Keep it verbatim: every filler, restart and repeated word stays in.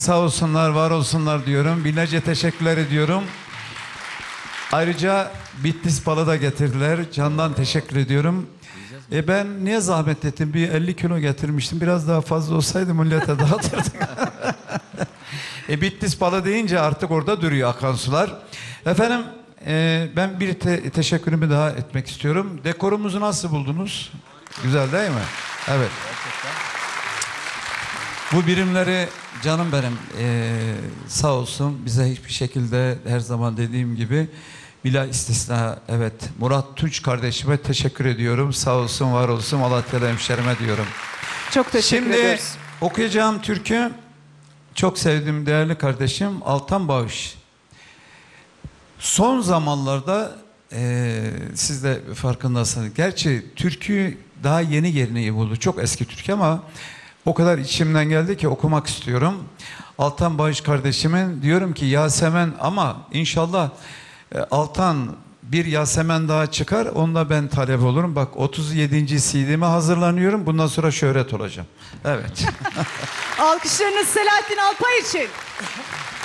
Sağ olsunlar, var olsunlar diyorum. Binlerce teşekkürler ediyorum. Ayrıca Bitlis balı da getirdiler. Candan teşekkür ediyorum. E ben niye zahmet ettim? Bir elli kilo getirmiştim. Biraz daha fazla olsaydı millete dağıtırdık. e Bitlis balı deyince artık orada duruyor akan sular. Efendim e, ben bir te teşekkürümü daha etmek istiyorum. Dekorumuzu nasıl buldunuz? Güzel değil mi? Evet. Bu birimleri canım benim ee, sağ olsun bize hiçbir şekilde her zaman dediğim gibi bila istisna evet Murat Tunç kardeşime teşekkür ediyorum. Sağ olsun, var olsun, Malatyalı hemşerime diyorum. Çok teşekkür Şimdi ederiz. Şimdi okuyacağım türkü çok sevdiğim değerli kardeşim Altan Bağış. Son zamanlarda ee, siz de farkındasınız. Gerçi türkü daha yeni yerini buldu. Çok eski türkü ama o kadar içimden geldi ki okumak istiyorum. Altan Bağış kardeşimin diyorum ki Yasemen, ama inşallah e, Altan bir Yasemen daha çıkar. Onunla ben talep olurum. Bak otuz yedinci C D'me hazırlanıyorum. Bundan sonra şöhret olacağım. Evet. Alkışlarınız Selahattin Alpay için.